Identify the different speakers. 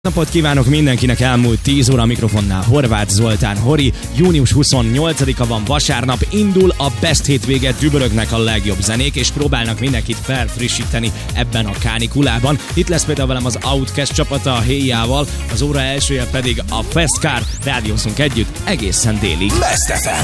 Speaker 1: Napot kívánok mindenkinek, elmúlt 10 óra a mikrofonnál Horváth Zoltán Hori. Június 28-a van, vasárnap, indul a Best hétvége, dübörögnek a legjobb zenék, és próbálnak mindenkit felfrissíteni ebben a kánikulában. Itt lesz például velem az Outcast csapata a Héjával, az óra elsője pedig a Festcar. Rádiózunk együtt egészen délig.
Speaker 2: Best FM.